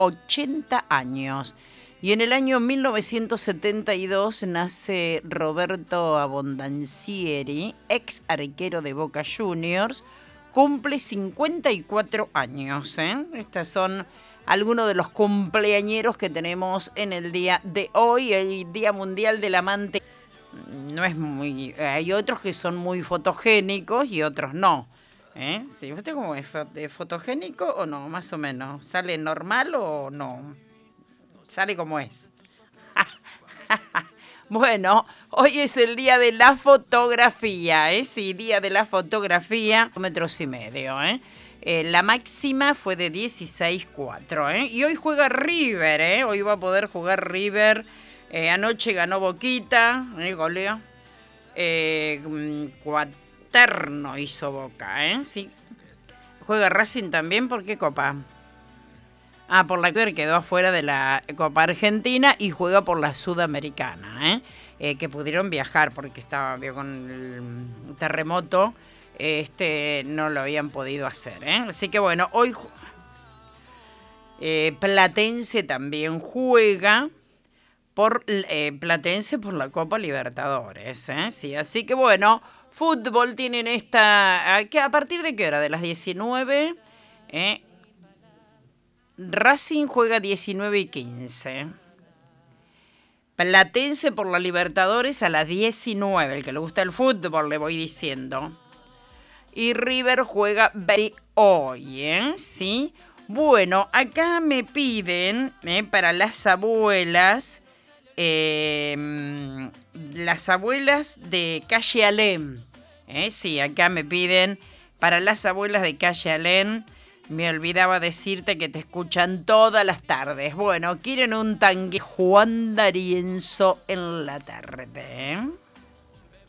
80 años. Y en el año 1972 nace Roberto Abondancieri, ex arquero de Boca Juniors, cumple 54 años. Estos son algunos de los cumpleañeros que tenemos en el día de hoy, el Día Mundial del Amante. No es muy, hay otros que son muy fotogénicos y otros no. Sí, ¿usted cómo es? ¿Fotogénico o no? Más o menos. ¿Sale normal o no? Sale como es. Bueno, hoy es el día de la fotografía, Sí, día de la fotografía, 2,5 metros. La máxima fue de 16,4, Y hoy juega River, Hoy va a poder jugar River. Anoche ganó Boquita, goleó. Cuaterno hizo Boca, Sí. Juega Racing también, ¿por qué copa? Por la que quedó afuera de la Copa Argentina y juega por la Sudamericana, que pudieron viajar porque estaba con el terremoto, no lo habían podido hacer, Así que bueno, hoy Platense también juega por Platense por la Copa Libertadores, Sí, así que bueno, fútbol tienen ¿a partir de qué hora? De las 19, Racing juega 19:15. Platense por la Libertadores a las 19. El que le gusta el fútbol, le voy diciendo. Y River juega hoy, ¿Sí? Bueno, acá me piden para las abuelas de Calle Alem. Sí, acá me piden para las abuelas de Calle Alem. Me olvidaba decirte que te escuchan todas las tardes. Bueno, quieren un tangue Juan D'Arienzo en la tarde,